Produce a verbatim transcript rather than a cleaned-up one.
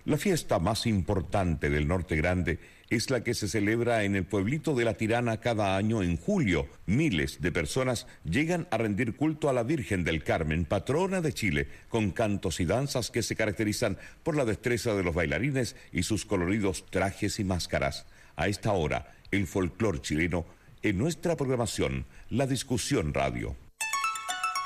La fiesta más importante del Norte Grande es la que se celebra en el pueblito de La Tirana cada año en julio. Miles de personas llegan a rendir culto a la Virgen del Carmen, patrona de Chile, con cantos y danzas que se caracterizan por la destreza de los bailarines y sus coloridos trajes y máscaras. A esta hora, el folclor chileno en nuestra programación, La Discusión Radio.